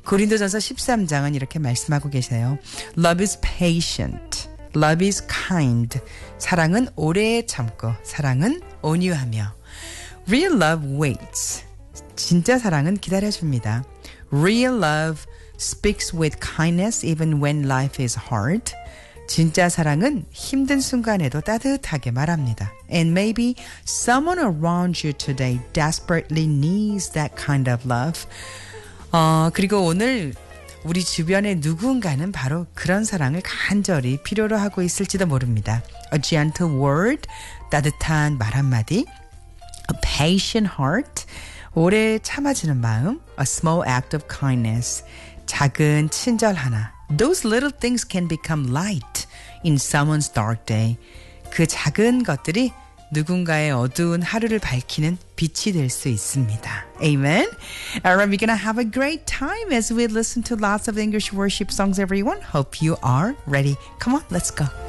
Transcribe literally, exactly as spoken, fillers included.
고린도전서 십삼 장은 이렇게 말씀하고 계세요. Love is patient. Love is kind. 사랑은 오래 참고 사랑은 온유하며. Real love waits. 진짜 사랑은 기다려줍니다. Real love speaks with kindness even when life is hard. 진짜 사랑은 힘든 순간에도 따뜻하게 말합니다. And maybe someone around you today desperately needs that kind of love. 어, 그리고 오늘 우리 주변의 누군가는 바로 그런 사랑을 간절히 필요로 하고 있을지도 모릅니다. A gentle word, 따뜻한 말 한마디. A patient heart, 오래 참아주는 마음. A small act of kindness, 작은 친절 하나. Those little things can become light in someone's dark day. 그 작은 것들이 누군가의 어두운 하루를 밝히는 빛이 될 수 있습니다. Amen. Alright, we're gonna have a great time as we listen to lots of English worship songs, everyone. Hope you are ready. Come on, let's go.